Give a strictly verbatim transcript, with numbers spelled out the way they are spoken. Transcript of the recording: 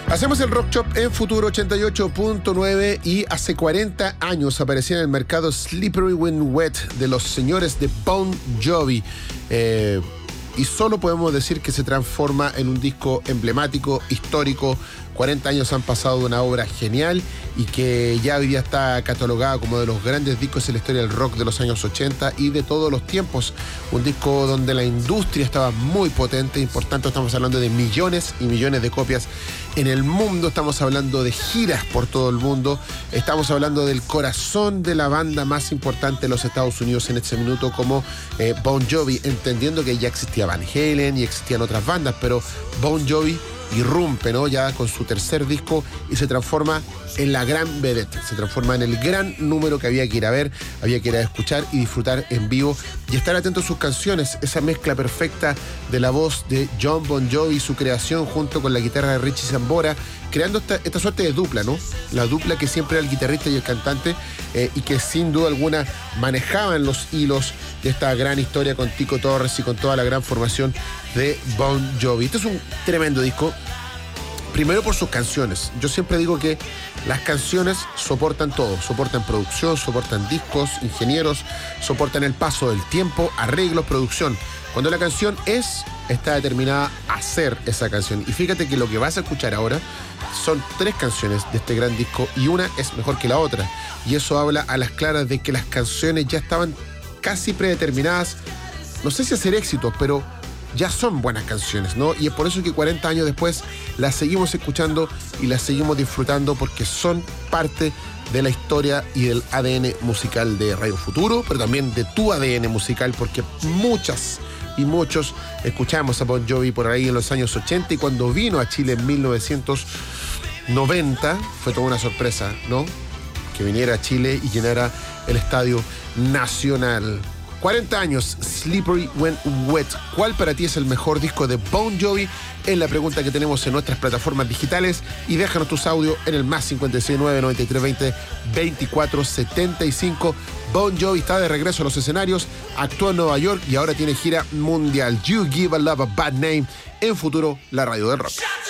Hacemos el Rock Shop en Futuro ochenta y ocho punto nueve y hace cuarenta años aparecía en el mercado Slippery When Wet de los señores de Bon Jovi. Eh, y solo podemos decir que se transforma en un disco emblemático, histórico. cuarenta años han pasado de una obra genial y que ya hoy día está catalogada como de los grandes discos en la historia del rock de los años ochenta y de todos los tiempos. Un disco donde la industria estaba muy potente y por tanto estamos hablando de millones y millones de copias en el mundo. Estamos hablando de giras por todo el mundo. Estamos hablando del corazón de la banda más importante de los Estados Unidos en este minuto, como eh, Bon Jovi, entendiendo que ya existía Van Halen y existían otras bandas, pero Bon Jovi irrumpe, ¿no? Ya con su tercer disco y se transforma en la gran vedette, se transforma en el gran número que había que ir a ver, había que ir a escuchar y disfrutar en vivo y estar atento a sus canciones, esa mezcla perfecta de la voz de Jon Bon Jovi, su creación junto con la guitarra de Richie Sambora, creando esta, esta suerte de dupla, ¿no? La dupla que siempre era el guitarrista y el cantante eh, y que sin duda alguna manejaban los hilos de esta gran historia con Tico Torres y con toda la gran formación de Bon Jovi. Este es un tremendo disco, primero por sus canciones. Yo siempre digo que las canciones soportan todo, soportan producción, soportan discos, ingenieros, soportan el paso del tiempo, arreglos, producción. Cuando la canción es, está determinada a ser esa canción. Y fíjate que lo que vas a escuchar ahora son tres canciones de este gran disco y una es mejor que la otra. Y eso habla a las claras de que las canciones ya estaban casi predeterminadas, no sé si hacer éxitos, pero ya son buenas canciones, ¿no? Y es por eso que cuarenta años después las seguimos escuchando y las seguimos disfrutando, porque son parte de la historia y del A D N musical de Radio Futuro, pero también de tu A D N musical, porque muchas y muchos escuchamos a Bon Jovi por ahí en los años ochenta, y cuando vino a Chile en mil novecientos noventa fue toda una sorpresa, ¿no? Que viniera a Chile y llenara el Estadio Nacional. cuarenta años, Slippery When Wet. ¿Cuál para ti es el mejor disco de Bon Jovi? Es la pregunta que tenemos en nuestras plataformas digitales, y déjanos tus audios en el más cincuenta y seis nueve, noventa y tres veinte, veinticuatro setenta y cinco. Bon Jovi está de regreso a los escenarios, actuó en Nueva York y ahora tiene gira mundial. You Give a Love a Bad Name en Futuro, la radio del rock.